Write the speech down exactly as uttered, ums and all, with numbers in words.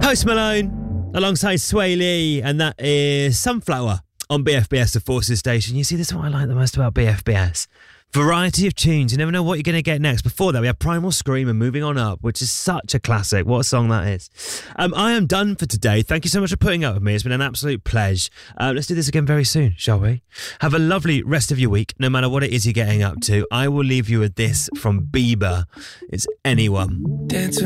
Post Malone alongside Sway Lee, and that is Sunflower on B F B S, the Forces Station. You see, this is what I like the most about B F B S. Variety of tunes. You never know what you're going to get next. Before that, we have Primal Scream and Moving On Up, which is such a classic. What a song that is. Um, I am done for today. Thank you so much for putting up with me. It's been an absolute pleasure. Uh, let's do this again very soon, shall we? Have a lovely rest of your week, no matter what it is you're getting up to. I will leave you with this from Bieber. It's Anyone. Dance